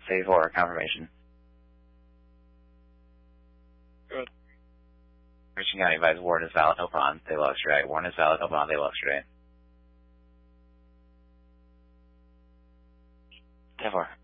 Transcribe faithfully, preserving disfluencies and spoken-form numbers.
Save for confirmation. Good. Richland County advised warrant is valid, no bond, stable extradite. Warrant is valid, no bond, stable extradite. ten four.